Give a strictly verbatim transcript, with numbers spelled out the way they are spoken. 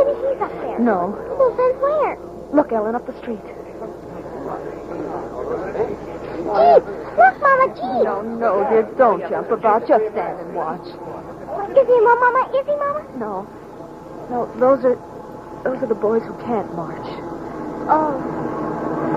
maybe he's up there. No. Well, then where? Look, Ellen, up the street. Jeep! Look, Mama, Jeep! No, no, dear, don't jump about. Just stand and watch. Is he, Mama? Is he, Mama? No. No, those are... Those are the boys who can't march. Oh.